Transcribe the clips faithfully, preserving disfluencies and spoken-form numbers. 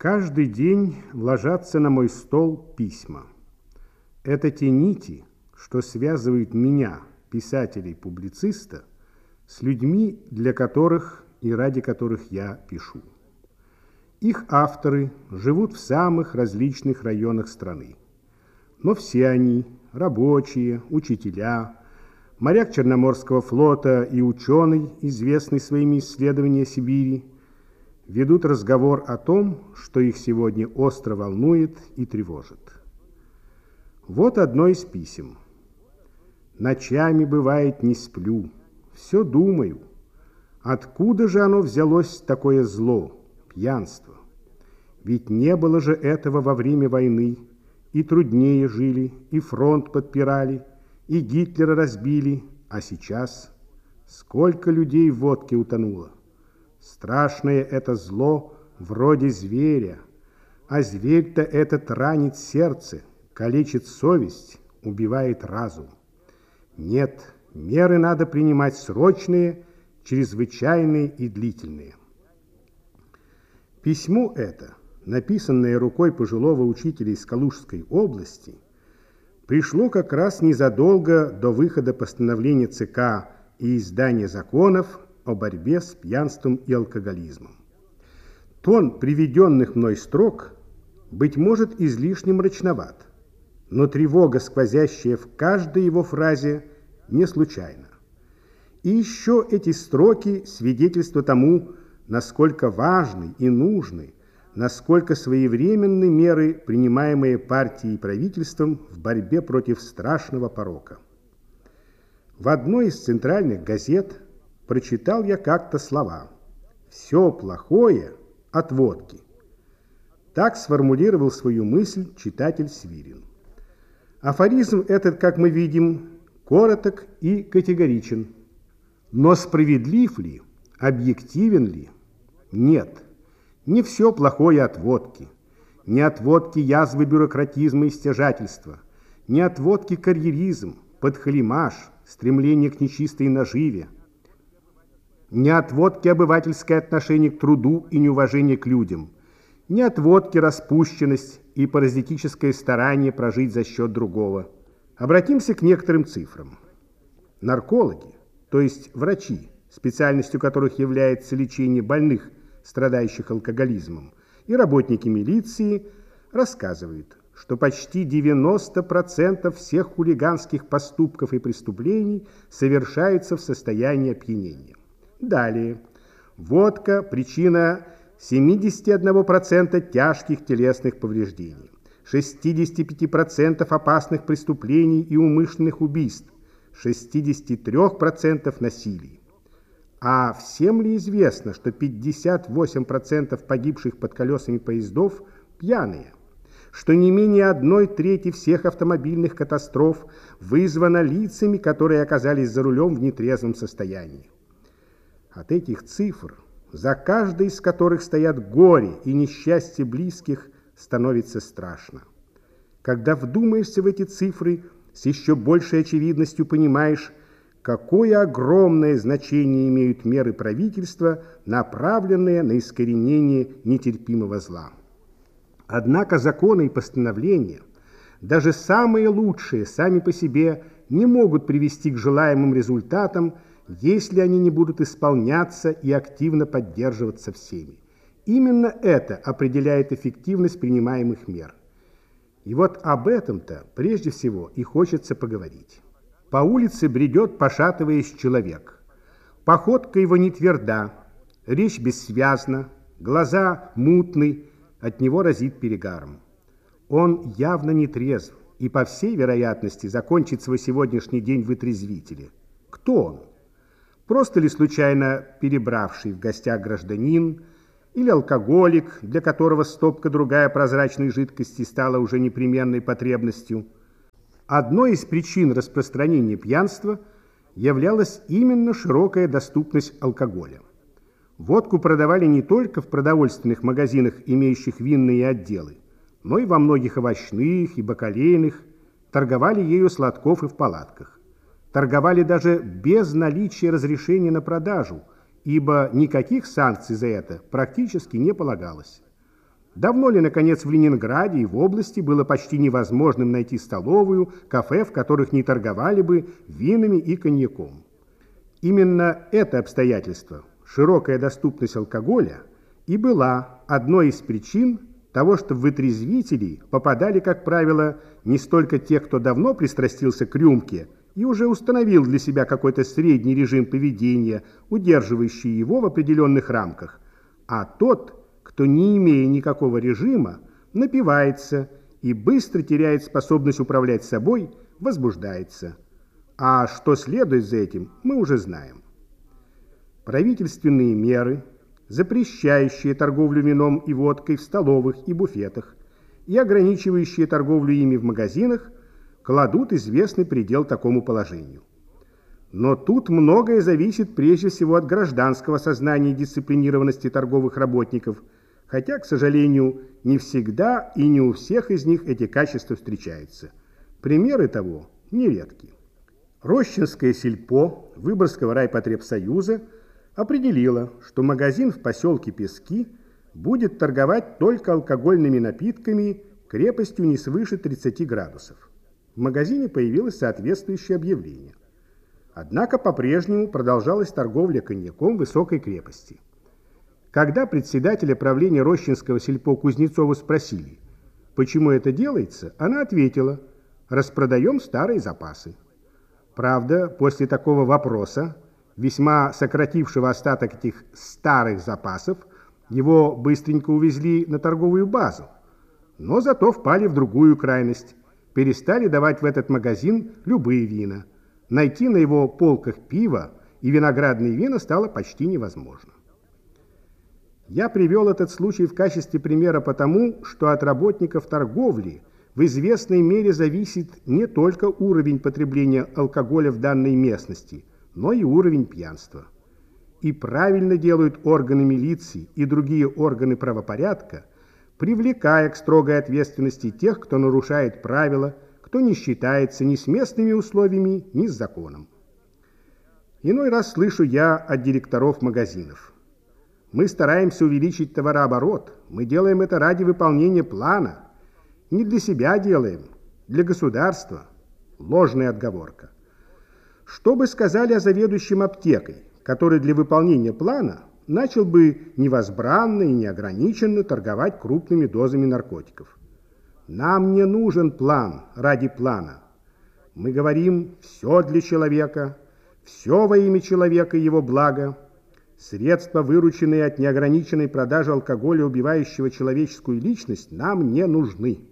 Каждый день ложатся на мой стол письма. Это те нити, что связывают меня, писателя и публициста, с людьми, для которых и ради которых я пишу. Их авторы живут в самых различных районах страны. Но все они, рабочие, учителя, моряк Черноморского флота и ученый, известный своими исследованиями Сибири, ведут разговор о том, что их сегодня остро волнует и тревожит. Вот одно из писем. «Ночами, бывает, не сплю, все думаю, откуда же оно взялось, такое зло, пьянство? Ведь не было же этого во время войны, и труднее жили, и фронт подпирали, и Гитлера разбили, а сейчас сколько людей в водке утонуло. Страшное это зло вроде зверя, а зверь-то этот ранит сердце, калечит совесть, убивает разум. Нет, меры надо принимать срочные, чрезвычайные и длительные». Письмо это, написанное рукой пожилого учителя из Калужской области, пришло как раз незадолго до выхода постановления ЦК и издания законов о борьбе с пьянством и алкоголизмом. Тон приведенных мной строк, быть может, излишне мрачноват, но тревога, сквозящая в каждой его фразе, не случайна. И еще эти строки свидетельство тому, насколько важны и нужны, насколько своевременны меры, принимаемые партией и правительством в борьбе против страшного порока. В одной из центральных газет прочитал я как-то слова «Все плохое от водки». Так сформулировал свою мысль читатель Свирин. Афоризм этот, как мы видим, короток и категоричен. Но справедлив ли, объективен ли? Нет, не все плохое от водки. Не от водки язвы бюрократизма и стяжательства, не от водки карьеризм, подхалимаш, стремление к нечистой наживе, не от водки обывательское отношение к труду и неуважение к людям, не от водки распущенность и паразитическое старание прожить за счет другого. Обратимся к некоторым цифрам. Наркологи, то есть врачи, специальностью которых является лечение больных, страдающих алкоголизмом, и работники милиции, рассказывают, что почти девяносто процентов всех хулиганских поступков и преступлений совершается в состоянии опьянения. Далее. Водка – причина семьдесят один процент тяжких телесных повреждений, шестьдесят пять процентов опасных преступлений и умышленных убийств, шестьдесят три процента насилий. А всем ли известно, что пятьдесят восемь процентов погибших под колесами поездов пьяные? Что не менее одной трети всех автомобильных катастроф вызвано лицами, которые оказались за рулем в нетрезвом состоянии? От этих цифр, за каждой из которых стоят горе и несчастье близких, становится страшно. Когда вдумаешься в эти цифры, с еще большей очевидностью понимаешь, какое огромное значение имеют меры правительства, направленные на искоренение нетерпимого зла. Однако законы и постановления, даже самые лучшие сами по себе, не могут привести к желаемым результатам, если они не будут исполняться и активно поддерживаться всеми. Именно это определяет эффективность принимаемых мер. И вот об этом-то прежде всего и хочется поговорить. По улице бредет, пошатываясь, человек. Походка его не тверда, речь бессвязна, глаза мутны, от него разит перегаром. Он явно не трезв и, по всей вероятности, закончит свой сегодняшний день в вытрезвителе. Кто он? Просто ли случайно перебравший в гостях гражданин, или алкоголик, для которого стопка другая прозрачной жидкости стала уже непременной потребностью? Одной из причин распространения пьянства являлась именно широкая доступность алкоголя. Водку продавали не только в продовольственных магазинах, имеющих винные отделы, но и во многих овощных и бакалейных, торговали ею сладков и в палатках. Торговали даже без наличия разрешения на продажу, ибо никаких санкций за это практически не полагалось. Давно ли, наконец, в Ленинграде и в области было почти невозможным найти столовую, кафе, в которых не торговали бы винами и коньяком? Именно это обстоятельство, широкая доступность алкоголя, и была одной из причин того, что в вытрезвители попадали, как правило, не столько те, кто давно пристрастился к рюмке и уже установил для себя какой-то средний режим поведения, удерживающий его в определенных рамках, а тот, кто, не имея никакого режима, напивается и быстро теряет способность управлять собой, возбуждается. А что следует за этим, мы уже знаем. Правительственные меры, запрещающие торговлю вином и водкой в столовых и буфетах и ограничивающие торговлю ими в магазинах, кладут известный предел такому положению. Но тут многое зависит прежде всего от гражданского сознания и дисциплинированности торговых работников, хотя, к сожалению, не всегда и не у всех из них эти качества встречаются. Примеры того нередки. Рощинское сельпо Выборгского райпотребсоюза определило, что магазин в поселке Пески будет торговать только алкогольными напитками крепостью не свыше тридцати градусов. В магазине появилось соответствующее объявление. Однако по-прежнему продолжалась торговля коньяком высокой крепости. Когда председателя правления Рощинского сельпо Кузнецову спросили, почему это делается, она ответила: распродаем старые запасы. Правда, после такого вопроса, весьма сократившего остаток этих старых запасов, его быстренько увезли на торговую базу, но зато впали в другую крайность, перестали давать в этот магазин любые вина. Найти на его полках пиво и виноградные вина стало почти невозможно. Я привел этот случай в качестве примера потому, что от работников торговли в известной мере зависит не только уровень потребления алкоголя в данной местности, но и уровень пьянства. И правильно делают органы милиции и другие органы правопорядка, привлекая к строгой ответственности тех, кто нарушает правила, кто не считается ни с местными условиями, ни с законом. Иной раз слышу я от директоров магазинов: мы стараемся увеличить товарооборот, мы делаем это ради выполнения плана. Не для себя делаем, для государства. Ложная отговорка. Что бы сказали о заведующем аптекой, который для выполнения плана начал бы невозбранно и неограниченно торговать крупными дозами наркотиков? Нам не нужен план ради плана. Мы говорим: все для человека, все во имя человека и его блага. Средства, вырученные от неограниченной продажи алкоголя, убивающего человеческую личность, нам не нужны.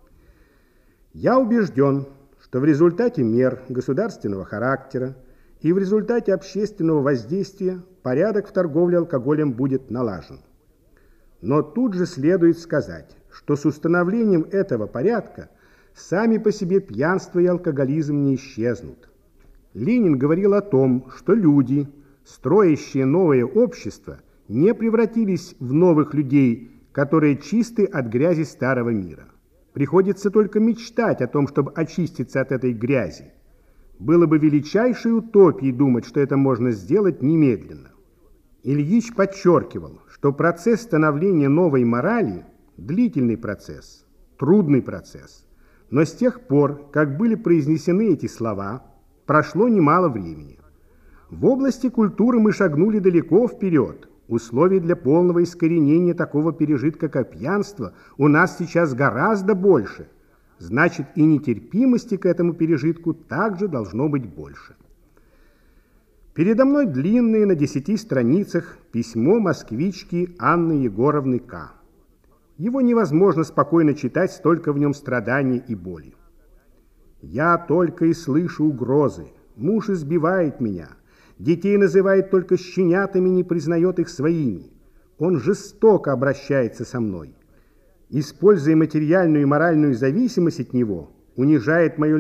Я убежден, что в результате мер государственного характера и в результате общественного воздействия порядок в торговле алкоголем будет налажен. Но тут же следует сказать, что с установлением этого порядка сами по себе пьянство и алкоголизм не исчезнут. Ленин говорил о том, что люди, строящие новое общество, не превратились в новых людей, которые чисты от грязи старого мира. Приходится только мечтать о том, чтобы очиститься от этой грязи. Было бы величайшей утопией думать, что это можно сделать немедленно. Ильич подчеркивал, что процесс становления новой морали – длительный процесс, трудный процесс. Но с тех пор, как были произнесены эти слова, прошло немало времени. В области культуры мы шагнули далеко вперед. Условий для полного искоренения такого пережитка, как пьянство, у нас сейчас гораздо больше. Значит, и нетерпимости к этому пережитку также должно быть больше. Передо мной длинное на десяти страницах письмо москвички Анны Егоровны К. Его невозможно спокойно читать, столько в нем страданий и боли. Я только и слышу угрозы. Муж избивает меня. Детей называет только щенятами, не признает их своими. Он жестоко обращается со мной. Используя материальную и моральную зависимость от него, унижает мое